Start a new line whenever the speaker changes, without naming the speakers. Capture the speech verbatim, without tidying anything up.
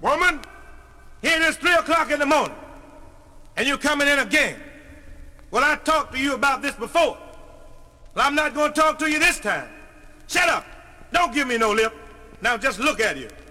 Woman, here it is three o'clock in the morning, and you're coming in again. Well, I talked to you about this before. Well, I'm not going to talk to you this time. Shut up. Don't give me no lip. Now just look at you.